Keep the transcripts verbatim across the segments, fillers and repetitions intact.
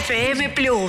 F M Plus.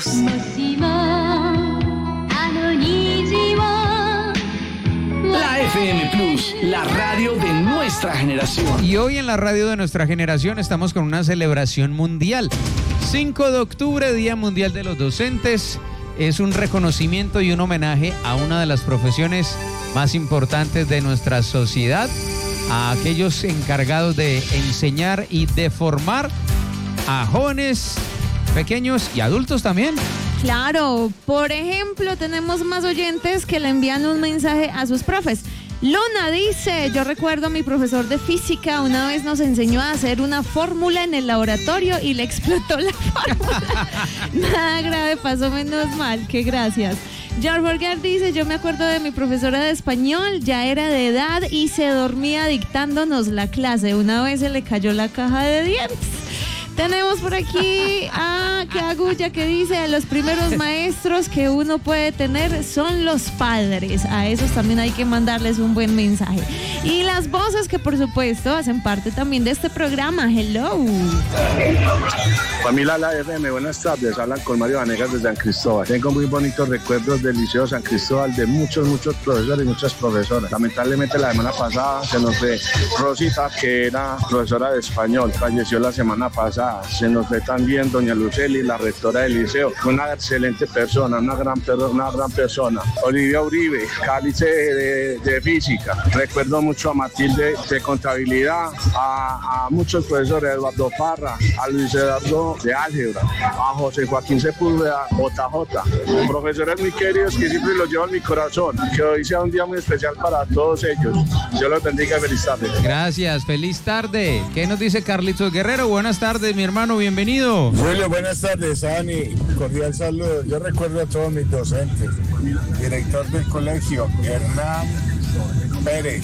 La F M Plus, la radio de nuestra generación. Y hoy en la radio de nuestra generación estamos con una celebración mundial. cinco de octubre, Día Mundial de los Docentes. Es un reconocimiento y un homenaje a una de las profesiones más importantes de nuestra sociedad, a aquellos encargados de enseñar y de formar a jóvenes, pequeños y adultos también. Claro, por ejemplo, tenemos más oyentes que le envían un mensaje a sus profes. Luna dice, yo recuerdo a mi profesor de física, una vez nos enseñó a hacer una fórmula en el laboratorio y le explotó la fórmula. Nada grave, pasó menos mal, que gracias. George Burger dice, yo me acuerdo de mi profesora de español, ya era de edad y se dormía dictándonos la clase. Una vez se le cayó la caja de dientes. Tenemos por aquí a Kaguya que dice, los primeros maestros que uno puede tener son los padres. A esos también hay que mandarles un buen mensaje. Y las voces que por supuesto hacen parte también de este programa. Hello. Familia La F M, buenas tardes. Hablan con Mario Vanegas de San Cristóbal. Tengo muy bonitos recuerdos del Liceo San Cristóbal, de muchos, muchos profesores y muchas profesoras. Lamentablemente la semana pasada se nos fue Rosita, que era profesora de español, falleció la semana pasada. Se nos ve también doña Luceli, la rectora del liceo, una excelente persona, una gran, una gran persona. Olivia Uribe, cálice de, de física. Recuerdo mucho a Matilde de contabilidad, a, a muchos profesores, Eduardo Parra, a Luis Eduardo de álgebra, a José Joaquín Sepúlveda, J J. Profesores muy queridos que siempre los llevo en mi corazón. Que hoy sea un día muy especial para todos ellos. Dios los bendiga y feliz tarde. Gracias, feliz tarde. ¿Qué nos dice Carlitos Guerrero? Buenas tardes, mi hermano, bienvenido. Julio, buenas tardes, Ani, cordial saludo. Yo recuerdo a todos mis docentes, director del colegio, Hernán Pérez,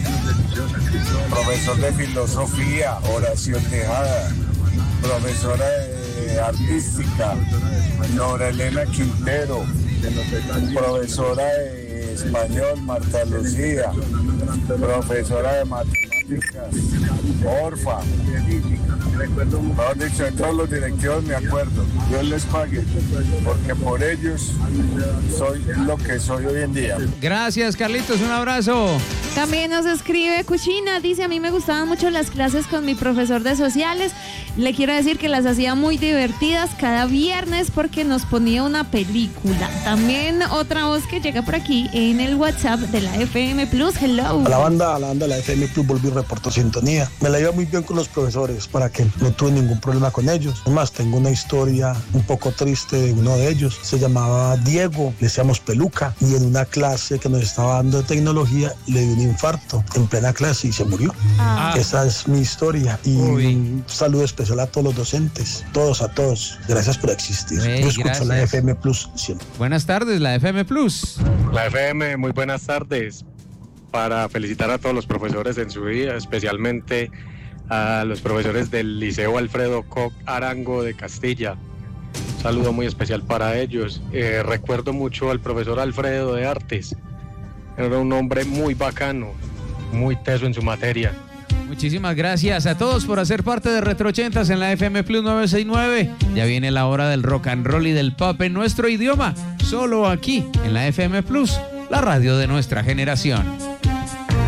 profesor de filosofía, Horacio Tejada, profesora de artística, Nora Elena Quintero, profesora de español, Marta Lucía, profesora de matemáticas, Orfa. Recuerdo, mejor dicho, de todos los directivos me acuerdo. Dios les pague, porque por ellos soy lo que soy hoy en día. Gracias, Carlitos, un abrazo. También nos escribe Cuchina, dice, a mí me gustaban mucho las clases con mi profesor de sociales. Le quiero decir que las hacía muy divertidas cada viernes porque nos ponía una película. También otra voz que llega por aquí en el WhatsApp de la F M Plus. Hello. A la banda, a la banda de la F M Plus volví y reportó sintonía. Me la iba muy bien con los profesores, para que no tuve ningún problema con ellos. Además, tengo una historia un poco triste de uno de ellos. Se llamaba Diego, le decíamos Peluca, y en una clase que nos estaba dando de tecnología le dio un infarto en plena clase y se murió. Ah. Esa es mi historia. Y Uy. un saludo especial a todos los docentes, todos, a todos. Gracias por existir. Hey, Yo escucho gracias. la F M Plus siempre. Buenas tardes, la F M Plus. La F M, muy buenas tardes. Para felicitar a todos los profesores en su día, especialmente a los profesores del Liceo Alfredo Koch Arango de Castilla. Un saludo muy especial para ellos. Eh, recuerdo mucho al profesor Alfredo de Artes. Era un hombre muy bacano, muy teso en su materia. Muchísimas gracias a todos por hacer parte de Retro ochentas en la F M Plus novecientos sesenta y nueve. Ya viene la hora del rock and roll y del pop en nuestro idioma, solo aquí en la F M Plus, la radio de nuestra generación.